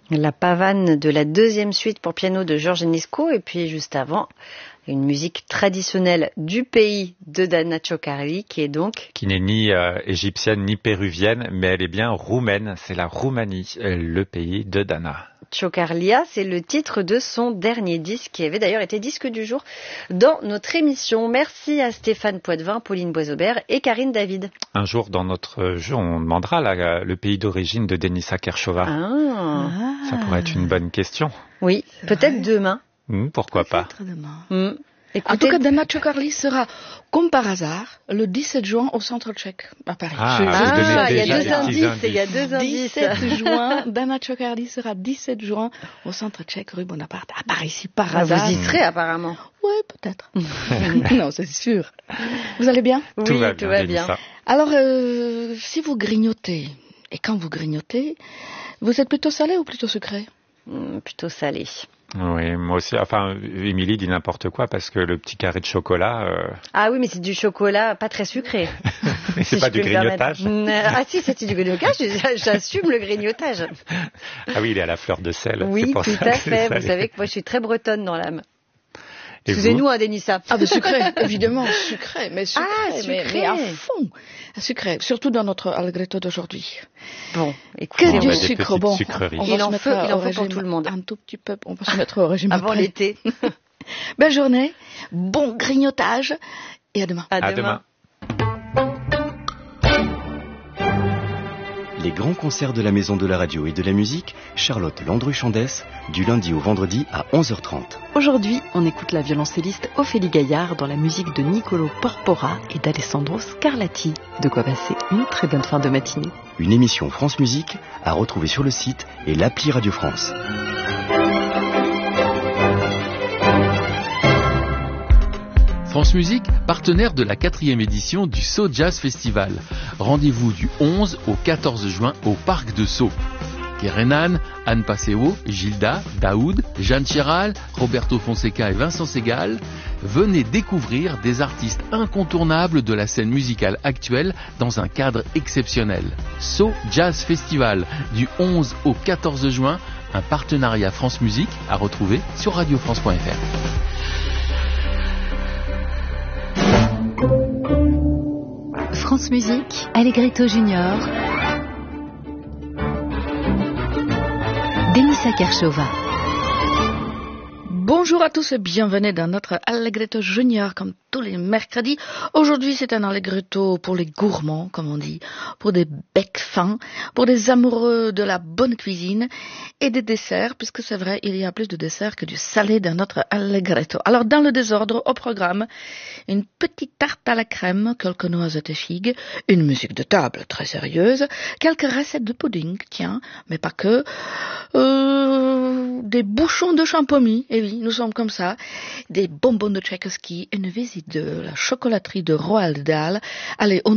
La pavane de la deuxième suite pour piano de Georges Enesco, et puis juste avant, une musique traditionnelle du pays de Dana Ciocarli, qui n'est ni égyptienne ni péruvienne, mais elle est bien roumaine. C'est la Roumanie, le pays de Dana. Ciocarlia, c'est le titre de son dernier disque, qui avait d'ailleurs été disque du jour dans notre émission. Merci à Stéphane Poitvin, Pauline Boisaubert et Karine David. Un jour, dans notre jeu, on demandera le pays d'origine de Denisa Kershova. Ça pourrait être une bonne question. Oui, peut-être demain. Pourquoi pas. Demain. Écoutez, en tout cas, Dana Ciocarli sera, comme par hasard, le 17 juin au Centre Tchèque, à Paris. Il y a deux indices. 17 juin, Dana Ciocarli sera 17 juin au Centre Tchèque, rue Bonaparte, à Paris, si par hasard. Vous y serez apparemment. Oui, peut-être. Non, c'est sûr. Vous allez bien? Oui, tout va bien. Alors, si vous grignotez, et quand vous grignotez, vous êtes plutôt salé ou plutôt sucré? Plutôt salé. Oui, moi aussi. Enfin, Émilie dit n'importe quoi parce que le petit carré de chocolat... Ah oui, mais c'est du chocolat pas très sucré. Mais c'est pas du grignotage. Ah si, c'est du grignotage. J'assume le grignotage. Ah oui, il est à la fleur de sel. Oui, tout à fait. Vous savez que moi, je suis très bretonne dans l'âme. Et excusez-nous, Denisa. Ah, sucré, évidemment, sucré, mais mais à fond. Sucré, surtout dans notre Allegretto d'aujourd'hui. Bon, écoutez, que du sucre, bon. Il en faut pour tout le monde. Un tout petit peu, on va se mettre au régime avant l'été. Belle journée, bon grignotage, et à demain. À demain. Les grands concerts de la Maison de la Radio et de la Musique, Charlotte Landru-Chandès, du lundi au vendredi à 11h30. Aujourd'hui, on écoute la violoncelliste Ophélie Gaillard dans la musique de Niccolò Porpora et d'Alessandro Scarlatti. De quoi passer une très bonne fin de matinée. Une émission France Musique à retrouver sur le site et l'appli Radio France. France Musique, partenaire de la 4e édition du Sceaux Jazz Festival. Rendez-vous du 11 au 14 juin au Parc de Sceaux. Kerenan, Anne Passeo, Gilda, Daoud, Jeanne Chiral, Roberto Fonseca et Vincent Segal, venez découvrir des artistes incontournables de la scène musicale actuelle dans un cadre exceptionnel. Sceaux Jazz Festival, du 11 au 14 juin, un partenariat France Musique à retrouver sur radiofrance.fr. France Musique, Allegretto Junior, Denisa Kershova. Bonjour à tous et bienvenue dans notre Allegretto Junior comme tous les mercredis. Aujourd'hui, c'est un Allegretto pour les gourmands, comme on dit, pour des becs fins, pour des amoureux de la bonne cuisine et des desserts, puisque c'est vrai, il y a plus de desserts que du salé dans notre Allegretto. Alors, dans le désordre, au programme, une petite tarte à la crème, quelques noisettes et figues, une musique de table très sérieuse, quelques recettes de pudding, tiens, mais pas que, des bouchons de champomis, et oui, nous sommes comme ça, des bonbons de Tchaïkovski, une visite de la chocolaterie de Roald Dahl. Allez,